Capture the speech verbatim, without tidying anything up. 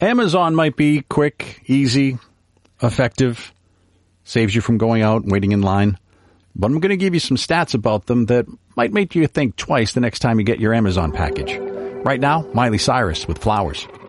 Amazon might be quick, easy, effective, saves you from going out and waiting in line. But I'm going to give you some stats about them that might make you think twice the next time you get your Amazon package. Right now, Miley Cyrus with Flowers.